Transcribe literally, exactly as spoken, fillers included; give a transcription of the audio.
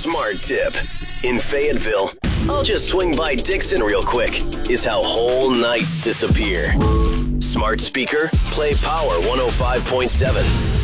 Smart tip. In Fayetteville, I'll just swing by Dixon real quick, is how whole nights disappear. Smart speaker, play Power one oh five point seven.